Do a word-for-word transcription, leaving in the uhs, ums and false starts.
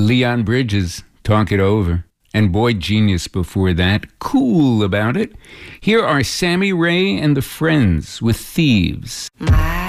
Leon Bridges, Talk It Over. And Boy Genius before that, Cool About It. Here are Sammy Ray and the Friends with Thieves. My